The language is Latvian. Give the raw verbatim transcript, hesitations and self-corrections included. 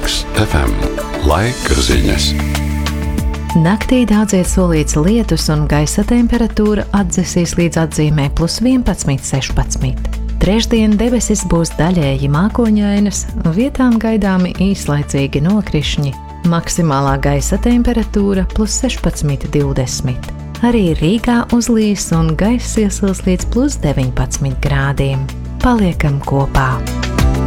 Laks F M. Laika ziņas. Naktī daudziet solīts lietus un gaisa temperatūra atdzesīs līdz atzīmē plus vienpadsmit sešpadsmit. Trešdien debesis būs daļēji mākoņainas, vietām gaidāmi īslaicīgi nokrišņi, maksimālā gaisa temperatūra plus sešpadsmit divdesmit. Arī Rīgā uzlīs un gaiss iesils līdz plus deviņpadsmit grādiem. Paliekam kopā!